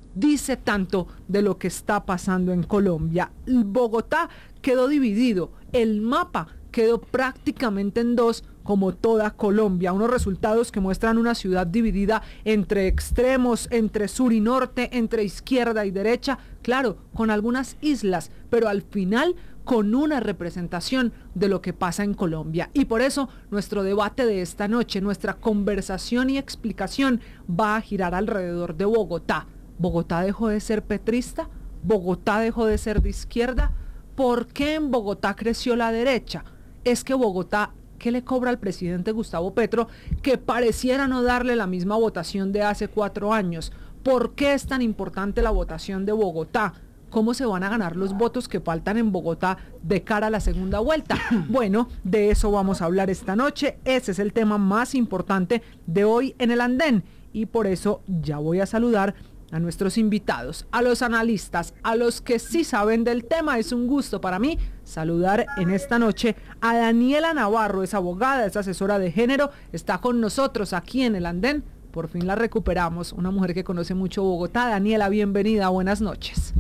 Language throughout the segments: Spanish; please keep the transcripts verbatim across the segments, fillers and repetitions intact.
dice tanto de lo que está pasando en Colombia. Bogotá quedó dividido, el mapa quedó prácticamente en dos, como toda Colombia, unos resultados que muestran una ciudad dividida entre extremos, entre sur y norte, entre izquierda y derecha, claro, con algunas islas, pero al final con una representación de lo que pasa en Colombia. Y por eso nuestro debate de esta noche, nuestra conversación y explicación va a girar alrededor de Bogotá. ¿Bogotá dejó de ser petrista? ¿Bogotá dejó de ser de izquierda? ¿Por qué en Bogotá creció la derecha? Es que Bogotá, ¿qué le cobra al presidente Gustavo Petro que pareciera no darle la misma votación de hace cuatro años? ¿Por qué es tan importante la votación de Bogotá? ¿Cómo se van a ganar los votos que faltan en Bogotá de cara a la segunda vuelta? Bueno, de eso vamos a hablar esta noche. Ese es el tema más importante de hoy en el Andén. Y por eso ya voy a saludar a nuestros invitados, a los analistas, a los que sí saben del tema. Es un gusto para mí saludar en esta noche a Daniela Navarro, es abogada, es asesora de género, está con nosotros aquí en el Andén. Por fin la recuperamos, una mujer que conoce mucho Bogotá. Daniela, bienvenida, buenas noches.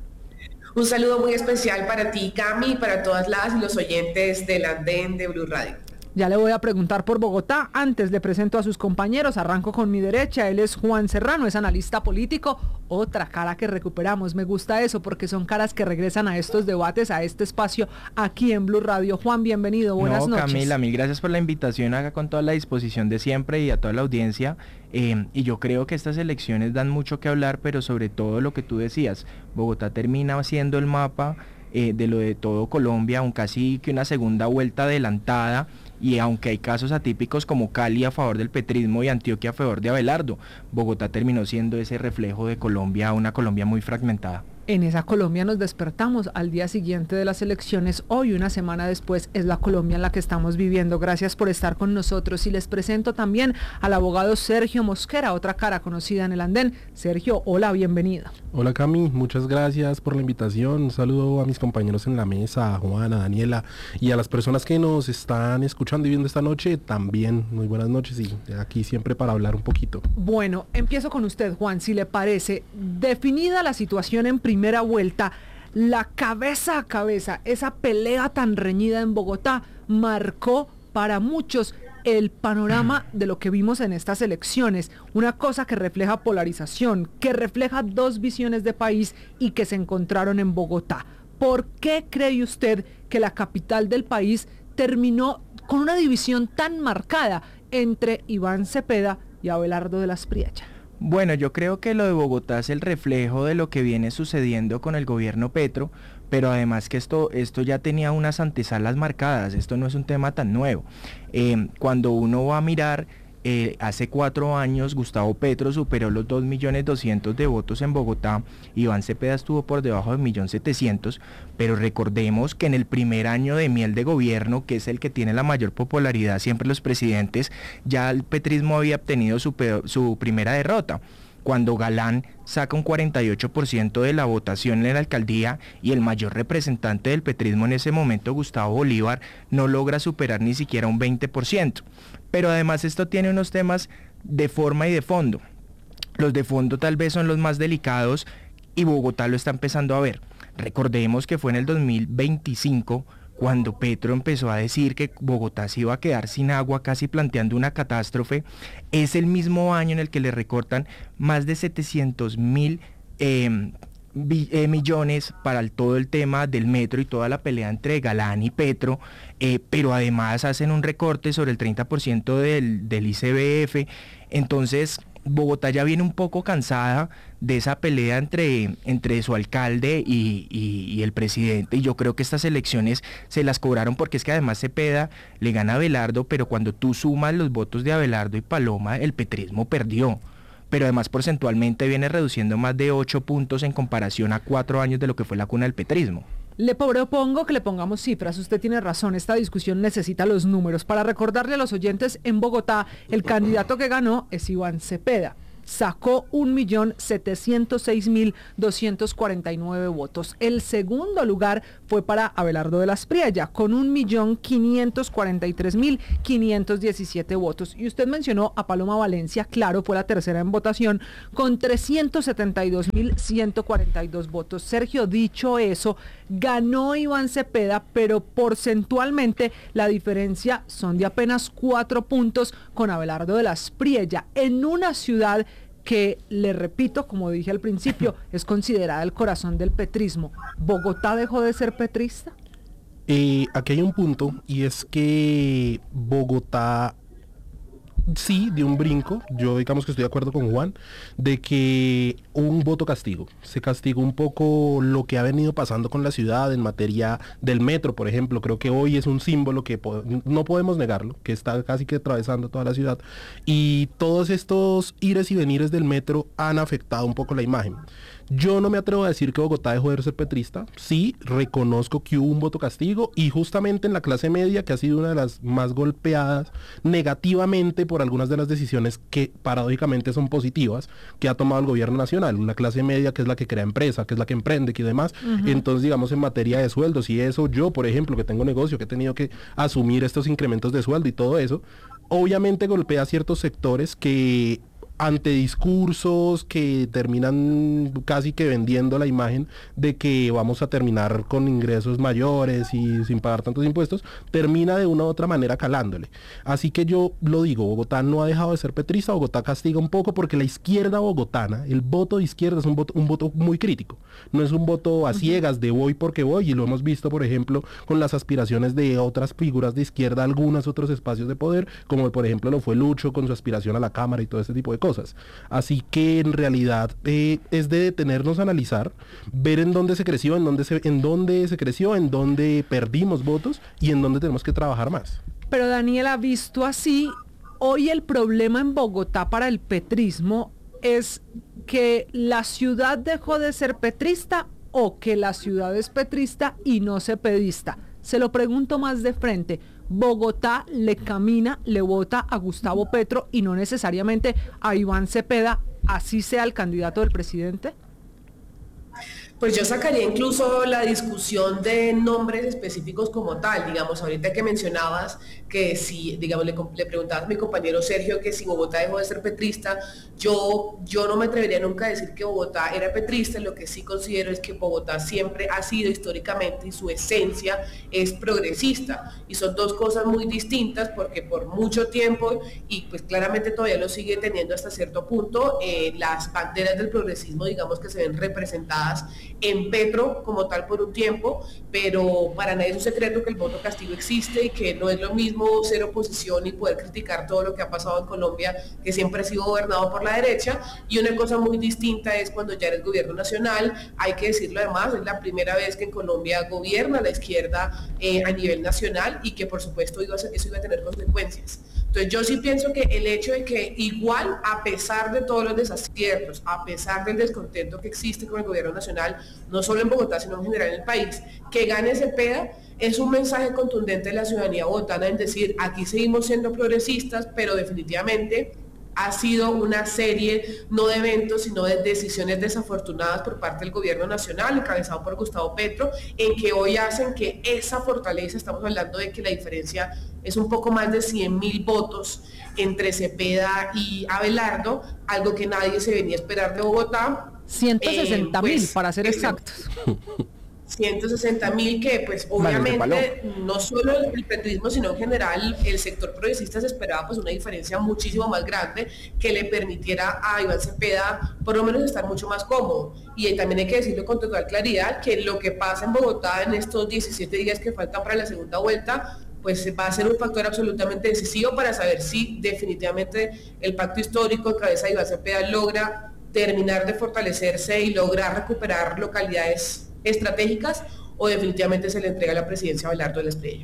Un saludo muy especial para ti, Cami, y para todas las y los oyentes del Andén de Blue Radio. Ya le voy a preguntar por Bogotá. Antes le presento a sus compañeros. Arranco con mi derecha. Él es Juan Serrano, es analista político. Otra cara que recuperamos. Me gusta eso porque son caras que regresan a estos debates, a este espacio aquí en Blue Radio. Juan, bienvenido. Buenas no, noches. Camila, mil gracias por la invitación acá con toda la disposición de siempre y a toda la audiencia. Eh, y yo creo que estas elecciones dan mucho que hablar, pero sobre todo lo que tú decías. Bogotá termina siendo el mapa eh, de lo de todo Colombia, aún casi que una segunda vuelta adelantada. Y aunque hay casos atípicos como Cali a favor del petrismo y Antioquia a favor de Abelardo, Bogotá terminó siendo ese reflejo de Colombia, una Colombia muy fragmentada. En esa Colombia nos despertamos al día siguiente de las elecciones. Hoy, una semana después, es la Colombia en la que estamos viviendo. Gracias por estar con nosotros. Y les presento también al abogado Sergio Mosquera, otra cara conocida en el Andén. Sergio, hola, bienvenido. Hola, Cami, muchas gracias por la invitación. Un saludo a mis compañeros en la mesa, a Juan, a Daniela y a las personas que nos están escuchando y viendo esta noche también. Muy buenas noches y aquí siempre para hablar un poquito. Bueno, empiezo con usted, Juan, si le parece. Definida la situación en primera vuelta, la cabeza a cabeza, esa pelea tan reñida en Bogotá, marcó para muchos el panorama de lo que vimos en estas elecciones, una cosa que refleja polarización, que refleja dos visiones de país y que se encontraron en Bogotá. ¿Por qué cree usted que la capital del país terminó con una división tan marcada entre Iván Cepeda y Abelardo de las Priechas? Bueno, yo creo que lo de Bogotá es el reflejo de lo que viene sucediendo con el gobierno Petro, pero además que esto, esto ya tenía unas antesalas marcadas, esto no es un tema tan nuevo. Eh, cuando uno va a mirar, eh, hace cuatro años Gustavo Petro superó los dos millones doscientos de votos en Bogotá, Iván Cepeda estuvo por debajo de un millón setecientos, pero recordemos que en el primer año de miel de gobierno, que es el que tiene la mayor popularidad siempre los presidentes, ya el petrismo había obtenido su, peor, su primera derrota. Cuando Galán saca un cuarenta y ocho por ciento de la votación en la alcaldía y el mayor representante del petrismo en ese momento, Gustavo Bolívar, no logra superar ni siquiera un veinte por ciento. Pero además esto tiene unos temas de forma y de fondo. Los de fondo tal vez son los más delicados y Bogotá lo está empezando a ver. Recordemos que fue en el dos mil veinticinco cuando Petro empezó a decir que Bogotá se iba a quedar sin agua, casi planteando una catástrofe. Es el mismo año en el que le recortan más de setecientos mil eh, eh, millones para el, todo el tema del metro y toda la pelea entre Galán y Petro, eh, pero además hacen un recorte sobre el treinta por ciento del, del I C B F. Entonces Bogotá ya viene un poco cansada de esa pelea entre, entre su alcalde y, y, y el presidente, y yo creo que estas elecciones se las cobraron porque es que además Cepeda le gana a Abelardo, pero cuando tú sumas los votos de Abelardo y Paloma, el petrismo perdió, pero además porcentualmente viene reduciendo más de ocho puntos en comparación a cuatro años de lo que fue la cuna del petrismo. Le propongo que le pongamos cifras, usted tiene razón, esta discusión necesita los números. Para recordarle a los oyentes, en Bogotá, el candidato que ganó es Iván Cepeda. sacó un millón setecientos seis mil doscientos cuarenta y nueve votos. El segundo lugar fue para Abelardo de la Espriella, con un millón quinientos cuarenta y tres mil quinientos diecisiete votos. Y usted mencionó a Paloma Valencia, claro, fue la tercera en votación, con trescientos setenta y dos mil ciento cuarenta y dos votos. Sergio, dicho eso, ganó Iván Cepeda, pero porcentualmente la diferencia son de apenas cuatro puntos con Abelardo de la Espriella, en una ciudad que, le repito, como dije al principio, es considerada el corazón del petrismo. ¿Bogotá dejó de ser petrista? Eh, aquí hay un punto, y es que Bogotá sí dio un brinco. Yo digamos que estoy de acuerdo con Juan, de que un voto castigo. Se castigó un poco lo que ha venido pasando con la ciudad en materia del metro, por ejemplo. Creo que hoy es un símbolo que po- no podemos negarlo, que está casi que atravesando toda la ciudad. Y todos estos ires y venires del metro han afectado un poco la imagen. Yo no me atrevo a decir que Bogotá dejó de ser petrista. Sí, reconozco que hubo un voto castigo, y justamente en la clase media, que ha sido una de las más golpeadas negativamente por algunas de las decisiones que paradójicamente son positivas que ha tomado el gobierno nacional. Una clase media que es la que crea empresa, que es la que emprende, que y demás. Uh-huh. Entonces, digamos, en materia de sueldos y eso, yo, por ejemplo, que tengo negocio, que he tenido que asumir estos incrementos de sueldo y todo eso, obviamente golpea a ciertos sectores que, ante discursos que terminan casi que vendiendo la imagen de que vamos a terminar con ingresos mayores y sin pagar tantos impuestos, termina de una u otra manera calándole. Así que yo lo digo, Bogotá no ha dejado de ser petrista. Bogotá castiga un poco porque la izquierda bogotana, el voto de izquierda es un voto, un voto muy crítico. No es un voto a ciegas de voy porque voy, y lo hemos visto, por ejemplo, con las aspiraciones de otras figuras de izquierda, algunos otros espacios de poder, como por ejemplo lo fue Lucho con su aspiración a la Cámara y todo este tipo de cosas. Así que en realidad eh, es de detenernos a analizar, ver en dónde se creció, en dónde se, en dónde se creció, en dónde perdimos votos y en dónde tenemos que trabajar más. Pero Daniela, visto así, hoy el problema en Bogotá para el petrismo es que la ciudad dejó de ser petrista, o que la ciudad es petrista y no cepedista. Se lo pregunto más de frente. Bogotá le camina, le vota a Gustavo Petro y no necesariamente a Iván Cepeda, así sea el candidato del presidente. Pues yo sacaría incluso la discusión de nombres específicos como tal. Digamos, ahorita que mencionabas que si, digamos, le, le preguntabas a mi compañero Sergio que si Bogotá dejó de ser petrista, yo, yo no me atrevería nunca a decir que Bogotá era petrista. Lo que sí considero es que Bogotá siempre ha sido históricamente, y su esencia es progresista. Y son dos cosas muy distintas, porque por mucho tiempo, y pues claramente todavía lo sigue teniendo hasta cierto punto, eh, las banderas del progresismo, digamos, que se ven representadas en Petro como tal por un tiempo, pero para nadie es un secreto que el voto castigo existe y que no es lo mismo ser oposición y poder criticar todo lo que ha pasado en Colombia, que siempre ha sido gobernado por la derecha. Y una cosa muy distinta es cuando ya eres gobierno nacional. Hay que decirlo además, es la primera vez que en Colombia gobierna la izquierda eh, a nivel nacional, y que por supuesto iba a ser, eso iba a tener consecuencias. Entonces yo sí pienso que el hecho de que igual, a pesar de todos los desaciertos, a pesar del descontento que existe con el gobierno nacional, no solo en Bogotá, sino en general en el país, que gane Cepeda es un mensaje contundente de la ciudadanía bogotana en decir, aquí seguimos siendo progresistas, pero definitivamente ha sido una serie no de eventos, sino de decisiones desafortunadas por parte del gobierno nacional, encabezado por Gustavo Petro, en que hoy hacen que esa fortaleza, estamos hablando de que la diferencia es un poco más de cien mil votos entre Cepeda y Abelardo, algo que nadie se venía a esperar de Bogotá. ciento sesenta mil, eh, pues, para ser es, exactos. ciento sesenta mil que pues obviamente no solo el petrismo, sino en general el sector progresista se esperaba pues una diferencia muchísimo más grande que le permitiera a Iván Cepeda por lo menos estar mucho más cómodo. Y también hay que decirlo con total claridad que lo que pasa en Bogotá en estos diecisiete días que faltan para la segunda vuelta, pues va a ser un factor absolutamente decisivo para saber si definitivamente el pacto histórico en cabeza de Iván Cepeda logra terminar de fortalecerse y lograr recuperar localidades estratégicas, o definitivamente se le entrega la presidencia a Abelardo de la Espriella.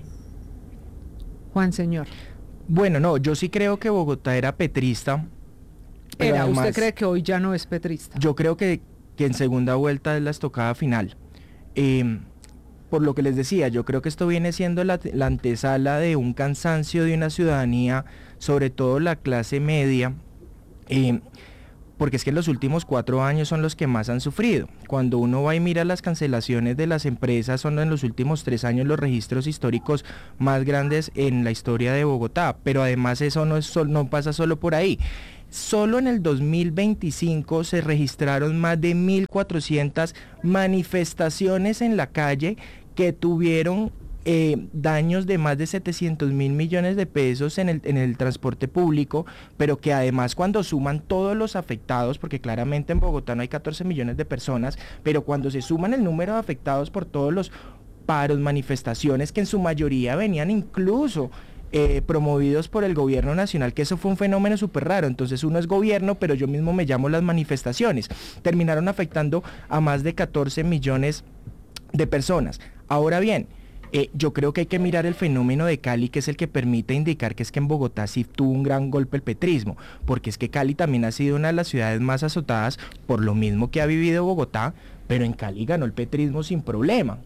Juan Señor. Bueno, no, yo sí creo que Bogotá era petrista. Era, además, ¿usted cree que hoy ya no es petrista? Yo creo que, que en segunda vuelta es la estocada final. Eh, por lo que les decía, yo creo que esto viene siendo la, la antesala de un cansancio de una ciudadanía, sobre todo la clase media, eh, porque es que los últimos cuatro años son los que más han sufrido. Cuando uno va y mira las cancelaciones de las empresas, son en los últimos tres años los registros históricos más grandes en la historia de Bogotá, pero además eso no, es, no pasa solo por ahí. Solo en el dos mil veinticinco se registraron más de mil cuatrocientas manifestaciones en la calle que tuvieron Eh, daños de más de setecientos mil millones de pesos en el, en el transporte público, pero que además cuando suman todos los afectados, porque claramente en Bogotá no hay catorce millones de personas, pero cuando se suman el número de afectados por todos los paros, manifestaciones, que en su mayoría venían incluso eh, promovidos por el gobierno nacional, que eso fue un fenómeno súper raro. Entonces uno es gobierno, pero yo mismo me llamo las manifestaciones, terminaron afectando a más de catorce millones de personas. Ahora bien, Eh, yo creo que hay que mirar el fenómeno de Cali, que es el que permite indicar que es que en Bogotá sí tuvo un gran golpe el petrismo, porque es que Cali también ha sido una de las ciudades más azotadas por lo mismo que ha vivido Bogotá, pero en Cali ganó el petrismo sin problema.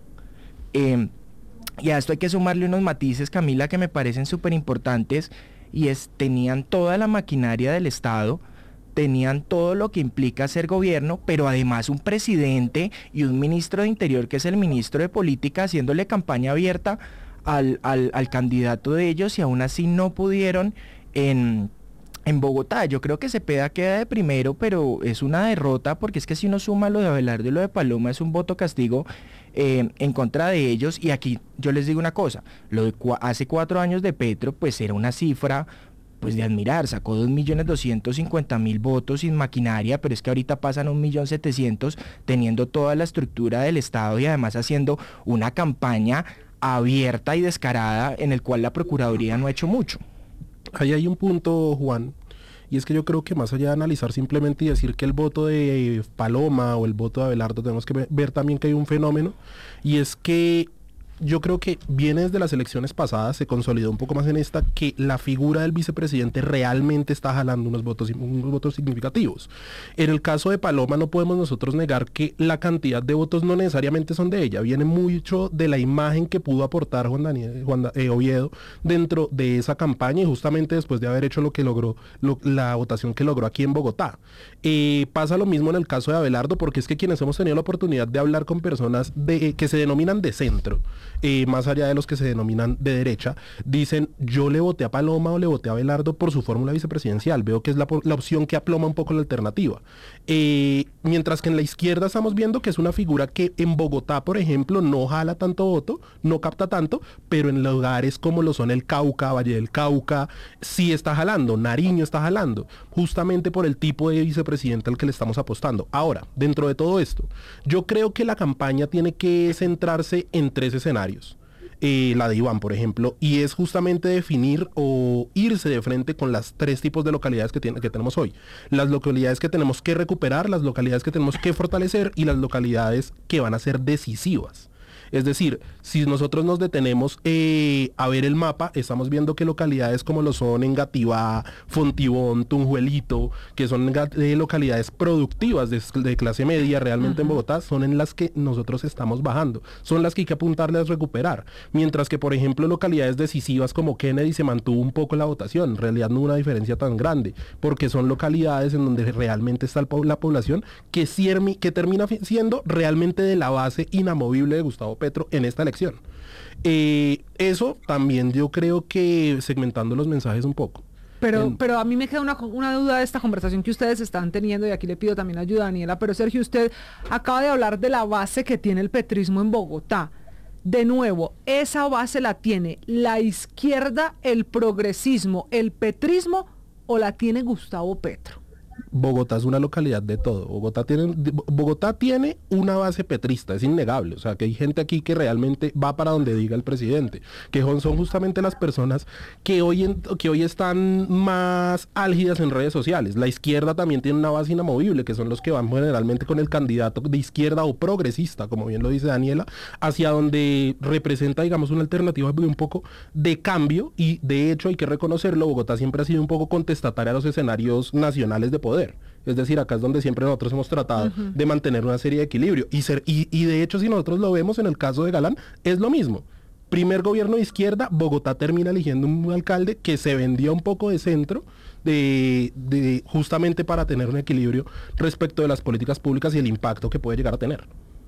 Eh, y a esto hay que sumarle unos matices, Camila, que me parecen súper importantes, y es, tenían toda la maquinaria del Estado, tenían todo lo que implica ser gobierno, pero además un presidente y un ministro de Interior, que es el ministro de Política, haciéndole campaña abierta al, al, al candidato de ellos, y aún así no pudieron en, en Bogotá. Yo creo que Cepeda queda de primero, pero es una derrota, porque es que si uno suma lo de Abelardo y lo de Paloma, es un voto castigo eh, en contra de ellos. Y aquí yo les digo una cosa, lo de cua- hace cuatro años de Petro, pues era una cifra pues de admirar, sacó dos millones doscientos cincuenta mil votos sin maquinaria, pero es que ahorita pasan un millón setecientos teniendo toda la estructura del Estado y además haciendo una campaña abierta y descarada en el cual la Procuraduría no ha hecho mucho. Ahí hay un punto, Juan, y es que yo creo que más allá de analizar simplemente y decir que el voto de Paloma o el voto de Abelardo, tenemos que ver también que hay un fenómeno, y es que yo creo que viene desde las elecciones pasadas, se consolidó un poco más en esta, que la figura del vicepresidente realmente está jalando unos votos, unos votos significativos. En el caso de Paloma no podemos nosotros negar que la cantidad de votos no necesariamente son de ella, viene mucho de la imagen que pudo aportar Juan Daniel Juan, eh, Oviedo dentro de esa campaña, y justamente después de haber hecho lo que logró, lo, la votación que logró aquí en Bogotá. Eh, pasa lo mismo en el caso de Abelardo, porque es que quienes hemos tenido la oportunidad de hablar con personas de, eh, que se denominan de centro, Eh, más allá de los que se denominan de derecha, dicen, yo le voté a Paloma o le voté a Abelardo por su fórmula vicepresidencial, veo que es la, la opción que aploma un poco la alternativa. Eh, mientras que en la izquierda estamos viendo que es una figura que en Bogotá, por ejemplo, no jala tanto voto, no capta tanto, pero en lugares como lo son el Cauca, Valle del Cauca, sí está jalando, Nariño está jalando, justamente por el tipo de vicepresidente al que le estamos apostando. Ahora, dentro de todo esto, yo creo que la campaña tiene que centrarse en tres escenarios. Eh, la de Iván, por ejemplo, y es justamente definir o irse de frente con las tres tipos de localidades que, tiene, que tenemos hoy. Las localidades que tenemos que recuperar, las localidades que tenemos que fortalecer y las localidades que van a ser decisivas. Es decir, si nosotros nos detenemos eh, a ver el mapa, estamos viendo que localidades como lo son Engativá, Fontibón, Tunjuelito, que son eh, localidades productivas de, de clase media realmente uh-huh. en Bogotá, son en las que nosotros estamos bajando, son las que hay que apuntarles a recuperar. Mientras que, por ejemplo, localidades decisivas como Kennedy se mantuvo un poco la votación, en realidad no hubo una diferencia tan grande, porque son localidades en donde realmente está el, la población que, siermi, que termina siendo realmente de la base inamovible de Gustavo Petro en esta elección. Eh, eso también yo creo que segmentando los mensajes un poco. Pero, en... pero a mí me queda una, una duda de esta conversación que ustedes están teniendo, y aquí le pido también ayuda a Daniela, pero Sergio, usted acaba de hablar de la base que tiene el petrismo en Bogotá. De nuevo, esa base la tiene la izquierda, el progresismo, el petrismo, o la tiene Gustavo Petro. Bogotá es una localidad de todo. Bogotá tiene, Bogotá tiene una base petrista, es innegable. O sea, que hay gente aquí que realmente va para donde diga el presidente, que son justamente las personas que hoy, en, que hoy están más álgidas en redes sociales. La izquierda también tiene una base inamovible, que son los que van generalmente con el candidato de izquierda o progresista, como bien lo dice Daniela, hacia donde representa, digamos, una alternativa un poco de cambio, y de hecho hay que reconocerlo, Bogotá siempre ha sido un poco contestataria a los escenarios nacionales de poder. Es decir, acá es donde siempre nosotros hemos tratado uh-huh. de mantener una serie de equilibrio. Y, ser, y, y de hecho, si nosotros lo vemos en el caso de Galán, es lo mismo. Primer gobierno de izquierda, Bogotá termina eligiendo un alcalde que se vendía un poco de centro, de, de justamente para tener un equilibrio respecto de las políticas públicas y el impacto que puede llegar a tener.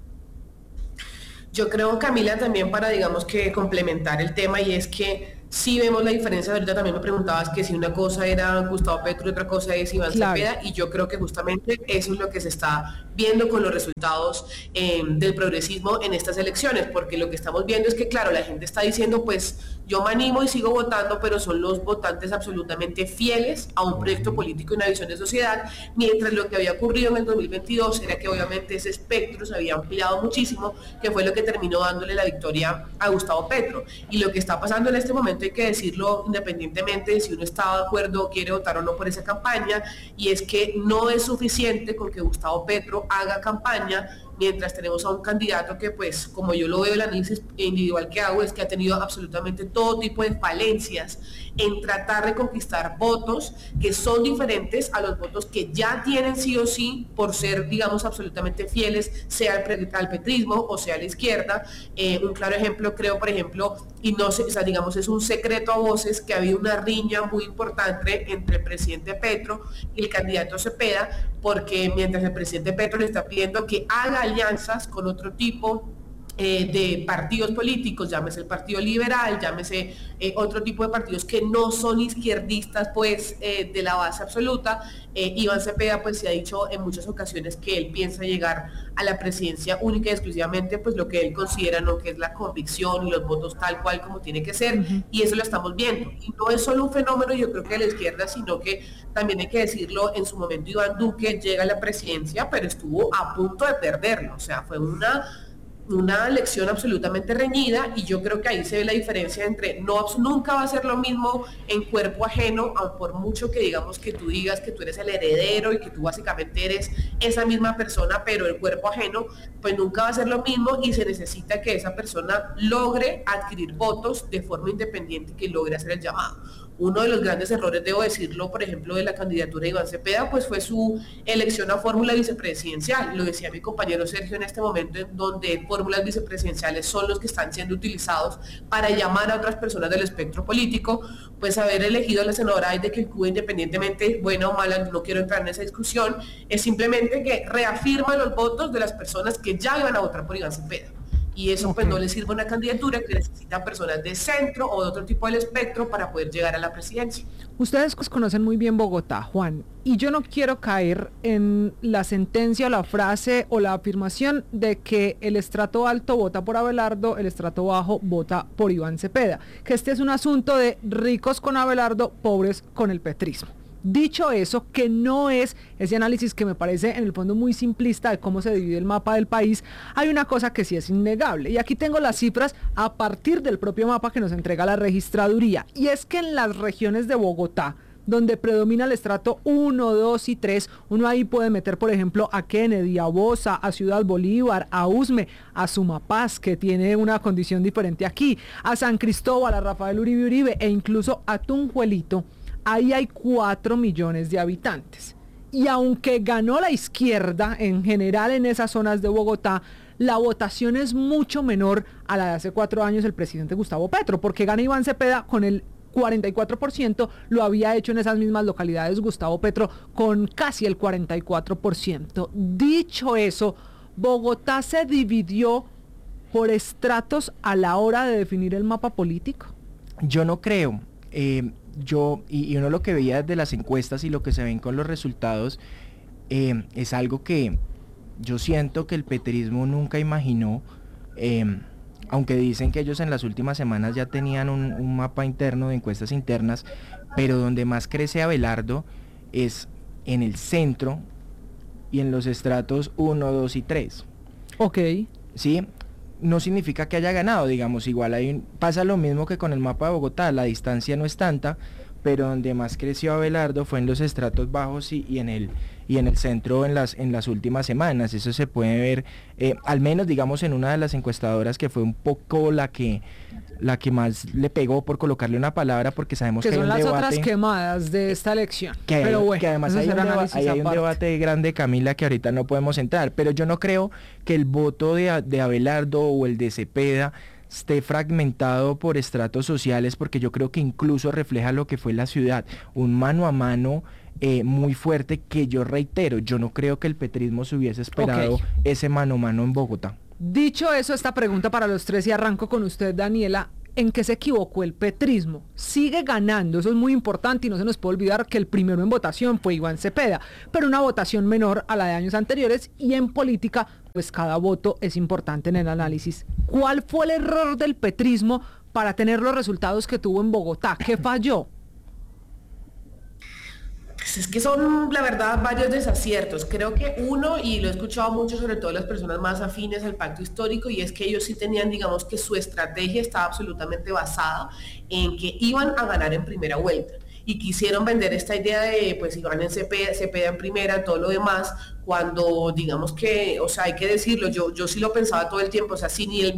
Yo creo, Camila, también para, digamos que complementar el tema, y es que sí vemos la diferencia. Ahorita también me preguntabas que si una cosa era Gustavo Petro y otra cosa es Iván Claro. Cepeda, y yo creo que justamente eso es lo que se está viendo con los resultados eh, del progresismo en estas elecciones, porque lo que estamos viendo es que, claro, la gente está diciendo, pues yo me animo y sigo votando, pero son los votantes absolutamente fieles a un proyecto político y una visión de sociedad, mientras lo que había ocurrido en el dos mil veintidós era que obviamente ese espectro se había ampliado muchísimo, que fue lo que terminó dándole la victoria a Gustavo Petro. Y lo que está pasando en este momento, hay que decirlo independientemente de si uno está de acuerdo o quiere votar o no por esa campaña, y es que no es suficiente con que Gustavo Petro haga campaña mientras tenemos a un candidato que, pues, como yo lo veo, el análisis individual que hago es que ha tenido absolutamente todo tipo de falencias en tratar de conquistar votos que son diferentes a los votos que ya tienen sí o sí por ser, digamos, absolutamente fieles, sea al, al petrismo o sea a la izquierda. Eh, un claro ejemplo, creo, por ejemplo, y no sé, o sea, digamos, es un secreto a voces que ha habido una riña muy importante entre el presidente Petro y el candidato Cepeda, porque mientras el presidente Petro le está pidiendo que haga alianzas con otro tipo eh, de partidos políticos, llámese el Partido Liberal, llámese eh, otro tipo de partidos que no son izquierdistas, pues, eh, de la base absoluta, eh, Iván Cepeda, pues, se ha dicho en muchas ocasiones que él piensa llegar a la presidencia única y exclusivamente, pues, lo que él considera, ¿no?, que es la convicción y los votos tal cual como tiene que ser, uh-huh. Y eso lo estamos viendo. Y no es solo un fenómeno, yo creo que de la izquierda, sino que también hay que decirlo, en su momento Iván Duque llega a la presidencia, pero estuvo a punto de perderlo, o sea, fue una... una elección absolutamente reñida, y yo creo que ahí se ve la diferencia entre, no, nunca va a ser lo mismo en cuerpo ajeno, aun por mucho que digamos que tú digas que tú eres el heredero y que tú básicamente eres esa misma persona, pero el cuerpo ajeno, pues nunca va a ser lo mismo, y se necesita que esa persona logre adquirir votos de forma independiente y que logre hacer el llamado. Uno de los grandes errores, debo decirlo, por ejemplo, de la candidatura de Iván Cepeda, pues fue su elección a fórmula vicepresidencial. Lo decía mi compañero Sergio en este momento, en donde fórmulas vicepresidenciales son los que están siendo utilizados para llamar a otras personas del espectro político. Pues haber elegido a la senadora Aide Quilcú, independientemente, buena o mala, no quiero entrar en esa discusión, es simplemente que reafirma los votos de las personas que ya iban a votar por Iván Cepeda. Y eso okay. Pues no le sirve a una candidatura que necesita personas de centro o de otro tipo del espectro para poder llegar a la presidencia. Ustedes conocen muy bien Bogotá, Juan, y yo no quiero caer en la sentencia o la frase o la afirmación de que el estrato alto vota por Abelardo, el estrato bajo vota por Iván Cepeda, que este es un asunto de ricos con Abelardo, pobres con el petrismo. Dicho eso, que no es ese análisis que me parece en el fondo muy simplista de cómo se divide el mapa del país, hay una cosa que sí es innegable, y aquí tengo las cifras a partir del propio mapa que nos entrega la registraduría, y es que en las regiones de Bogotá, donde predomina el estrato uno, dos y tres, uno ahí puede meter, por ejemplo, a Kennedy, a Bosa, a Ciudad Bolívar, a Usme, a Sumapaz, que tiene una condición diferente aquí, a San Cristóbal, a Rafael Uribe Uribe, e incluso a Tunjuelito. Ahí hay cuatro millones de habitantes. Y aunque ganó la izquierda en general en esas zonas de Bogotá, la votación es mucho menor a la de hace cuatro años el presidente Gustavo Petro, porque gana Iván Cepeda con el cuarenta y cuatro por ciento, lo había hecho en esas mismas localidades Gustavo Petro con casi el cuarenta y cuatro por ciento. Dicho eso, Bogotá se dividió por estratos a la hora de definir el mapa político. Yo no creo. Eh, yo, y, y uno lo que veía desde las encuestas y lo que se ven con los resultados, eh, es algo que yo siento que el petrismo nunca imaginó, eh, aunque dicen que ellos en las últimas semanas ya tenían un, un mapa interno de encuestas internas, pero donde más crece Abelardo es en el centro y en los estratos uno, dos y tres. Ok. ¿Sí? No significa que haya ganado, digamos, igual hay un, pasa lo mismo que con el mapa de Bogotá, la distancia no es tanta, pero donde más creció Abelardo fue en los estratos bajos y, y en el y en el centro en las en las últimas semanas. Eso se puede ver, eh, al menos digamos en una de las encuestadoras que fue un poco la que la que más le pegó, por colocarle una palabra, porque sabemos que, que hay un son las debate, otras quemadas de esta elección. Que, pero bueno, que además hay un, deba hay, hay un debate grande, Camila, que ahorita no podemos entrar, pero yo no creo que el voto de, de Abelardo o el de Cepeda esté fragmentado por estratos sociales, porque yo creo que incluso refleja lo que fue la ciudad, un mano a mano eh, muy fuerte que yo reitero, yo no creo que el petrismo se hubiese esperado Ok. ese mano a mano en Bogotá. Dicho eso, esta pregunta para los tres y arranco con usted, Daniela. ¿En qué se equivocó el petrismo? Sigue ganando, eso es muy importante y no se nos puede olvidar que el primero en votación fue Iván Cepeda, pero una votación menor a la de años anteriores y en política, pues cada voto es importante en el análisis. ¿Cuál fue el error del petrismo para tener los resultados que tuvo en Bogotá? ¿Qué falló? Pues es que son, la verdad, varios desaciertos. Creo que uno, y lo he escuchado mucho, sobre todo las personas más afines al pacto histórico, y es que ellos sí tenían, digamos, que su estrategia estaba absolutamente basada en que iban a ganar en primera vuelta. Y quisieron vender esta idea de, pues, Iván en Cepeda, Cepeda en primera, todo lo demás, cuando, digamos que, o sea, hay que decirlo, yo, yo sí lo pensaba todo el tiempo, o sea, si ni el